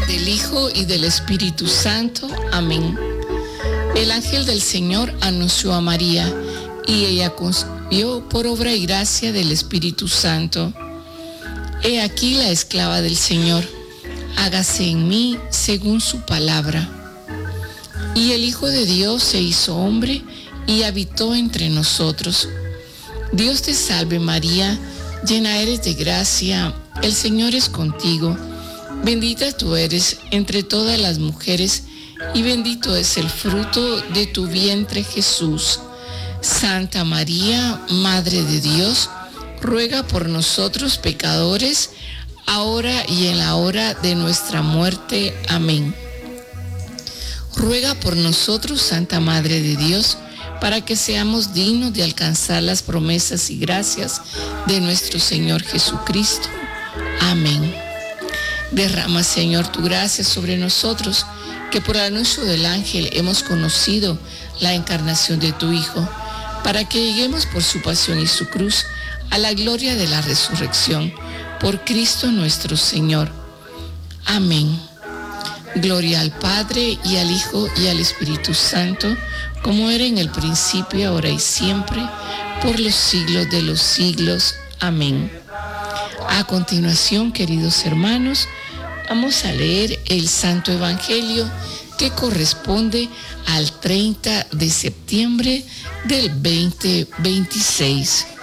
del Hijo y del Espíritu Santo. Amén. El ángel del Señor anunció a María, y ella concibió por obra y gracia del Espíritu Santo. He aquí la esclava del Señor, hágase en mí según su palabra. Y el Hijo de Dios se hizo hombre y habitó entre nosotros. Dios te salve María, llena eres de gracia, el Señor es contigo. Bendita tú eres entre todas las mujeres, y bendito es el fruto de tu vientre, Jesús. Santa María, Madre de Dios, ruega por nosotros pecadores, ahora y en la hora de nuestra muerte. Amén. Ruega por nosotros, Santa Madre de Dios, para que seamos dignos de alcanzar las promesas y gracias de nuestro Señor Jesucristo. Amén. Derrama, Señor, tu gracia sobre nosotros, que por el anuncio del ángel hemos conocido la encarnación de tu Hijo, para que lleguemos por su pasión y su cruz a la gloria de la resurrección, por Cristo nuestro Señor. Amén. Gloria al Padre, y al Hijo, y al Espíritu Santo, como era en el principio, ahora y siempre, por los siglos de los siglos. Amén. A continuación, queridos hermanos, vamos a leer el Santo Evangelio que corresponde al 30 de septiembre del 2026.